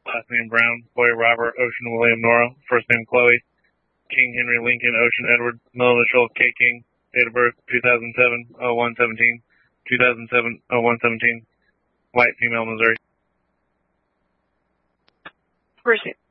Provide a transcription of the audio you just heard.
last name Brown, boy Robert, Ocean William Nora, first name Chloe, King Henry Lincoln, Ocean Edward, middle initial K King, date of birth 2007-01-17, 2007-01-17, white female, Missouri. Appreciate it.